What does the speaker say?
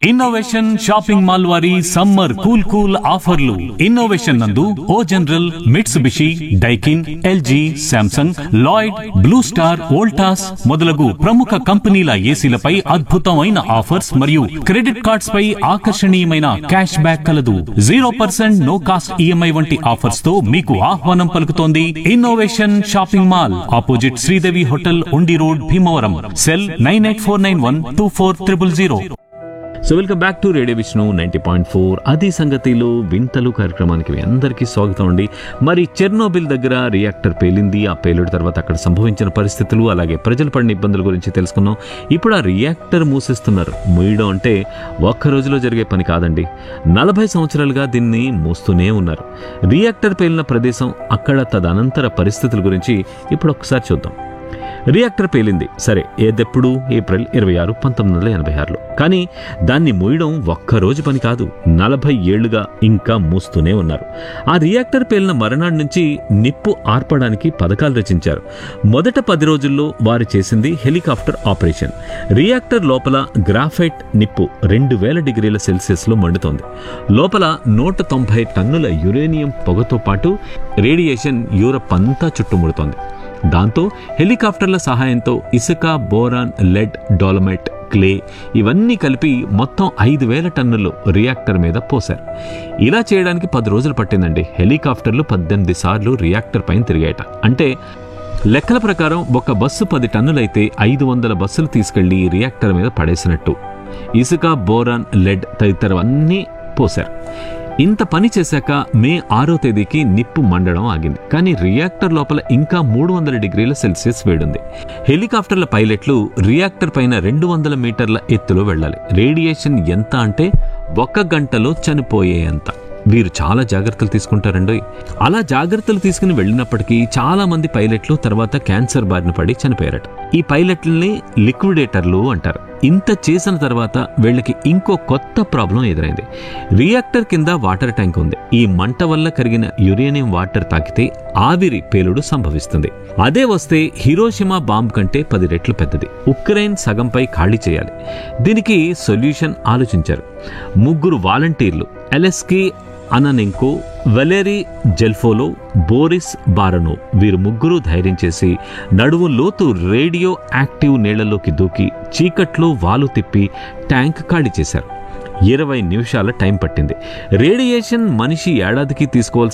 Innovation shopping mall వారి summer cool ఆఫర్లు. Innovation నందు ఓ general, Mitsubishi, Daikin, LG, Samsung, Lloyd, blue star, Voltas మొదలగు ప్రముఖ కంపెనీల ఏసీలపై అద్భుతమైన ఆఫర్స్ మరియు క్రెడిట్ కార్డ్స్ పై ఆకర్షణీయమైన క్యాష్ బ్యాక్ కలదు. 0% నో కాస్ట్ ఈఎంఐ వంటి ఆఫర్స్ తో మీకు ఆహ్వానం పలుకుతోంది innovation shopping mall, opposite Sridevi hotel, ఉండి road, Bhimavaram. Cell 9849124000. So welcome back to radio Vishnu 90.4 అది సంగతిలో వింతలు కార్యక్రమానికి మీ అందరికీ స్వాగతం అండి. మరి చెర్నోబిల్ దగ్గర రియాక్టర్ పేలింది. ఆ పేలుడు తర్వాత అక్కడ సంభవించిన పరిస్థితులు, అలాగే ప్రజలు పడిన ఇబ్బందుల గురించి తెలుసుకున్నాం. ఇప్పుడు ఆ రియాక్టర్ మూసేస్తున్నారు. మూయడం అంటే ఒక్క రోజులో జరిగే పని కాదండి. 40 సంవత్సరాలుగా దీన్ని మూస్తూనే ఉన్నారు. రియాక్టర్ పేలిన ప్రదేశం, అక్కడ తదనంతర పరిస్థితుల గురించి ఇప్పుడు ఒకసారి చూద్దాం. రియాక్టర్ పేలింది సరే, ఏదెప్పుడు? ఏప్రిల్ 26, 1986లో. కానీ దాన్ని మూయడం ఒక్కరోజు పని కాదు, 40 ఏళ్లుగా ఇంకా మూస్తూనే ఉన్నారు. ఆ రియాక్టర్ పేలిన మరణాడి నుంచి నిప్పు ఆర్పడానికి పథకాలు రచించారు. మొదట 10 రోజుల్లో వారు చేసింది హెలికాప్టర్ ఆపరేషన్. రియాక్టర్ లోపల గ్రాఫైట్ నిప్పు 2000 డిగ్రీల సెల్సియస్లో మండుతోంది. లోపల 190 టన్నుల యురేనియం పొగతో పాటు రేడియేషన్ యూరప్ అంతా చుట్టుముడుతోంది. దాంతో హెలికాప్టర్ల సహాయంతో ఇసుక, బోరాన్, లెడ్, డోలమైట్, క్లే ఇవన్నీ కలిపి మొత్తం 5000 టన్నులు రియాక్టర్ మీద పోశారు. ఇలా చేయడానికి 10 రోజులు పట్టిందండి. హెలికాప్టర్లు 18 సార్లు రియాక్టర్ పైన తిరిగాయట. అంటే లెక్కల ప్రకారం ఒక బస్సు 10 టన్నులైతే 500 బస్సులు తీసుకెళ్లి రియాక్టర్ మీద పడేసినట్టు. ఇసుక, బోరాన్, లెడ్ తదితరవన్నీ పోశారు. ఇంత పని చేశాక మే 6వ తేదీకి నిప్పు మండడం ఆగింది. కానీ రియాక్టర్ లోపల ఇంకా 300 డిగ్రీల సెల్సియస్ వేడుంది. హెలికాప్టర్ల పైలట్లు రియాక్టర్ పైన 200 మీటర్ల ఎత్తులో వెళ్ళాలి. రేడియేషన్ ఎంత అంటే 1 గంటలో చనిపోయేంత. వీరు చాలా జాగ్రత్తలు తీసుకుంటారండి. అలా జాగ్రత్తలు తీసుకుని వెళ్ళినప్పటికీ చాలా మంది పైలట్లు తర్వాత క్యాన్సర్ బారిన పడి చనిపోయారట. ఈ పైలట్లని లిక్విడేటర్లు అంటారు. ఇంత చేసిన తర్వాత వీళ్ళకి ఇంకో కొత్త ప్రాబ్లం ఎదురైంది. రియాక్టర్ కింద వాటర్ ట్యాంక్ ఉంది. ఈ మంట వల్ల కరిగిన యురేనియం వాటర్ తాకితే ఆవిరి పేలుడు సంభవిస్తుంది. అదే వస్తే హిరోషిమా బాంబ్ కంటే 10 రెట్లు పెద్దది. ఉక్రెయిన్ సగంపై ఖాళీ చేయాలి. దీనికి సొల్యూషన్ ఆలోచించారు. 3 వాలంటీర్లు, అలెస్కీ అననెంకో, వలేరీ జెల్ఫోలో, బోరిస్ బారనోవ్, వీరు 3 ధైర్యం చేసి నడువు లోతు రేడియో యాక్టివ్ నీళ్లలోకి దూకి చీకట్లో వాలు తిప్పి ట్యాంక్ ఖాళీ చేశారు. 20 నిమిషాల టైం పట్టింది. రేడియేషన్ మనిషి ఏడాదికి తీసుకోవాల్సిన